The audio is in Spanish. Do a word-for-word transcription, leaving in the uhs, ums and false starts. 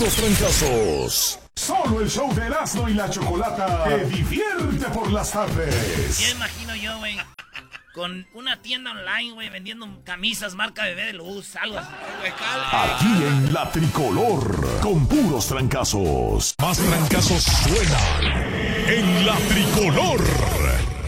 puros trancazos. Solo el show de Erasmo y la Chocolata te divierte por las tardes. Ya imagino yo, güey, con una tienda online, güey, vendiendo camisas marca Bebé de Luz, algo así. Aquí en La Tricolor, con puros trancazos. Más trancazos suenan en La Tricolor.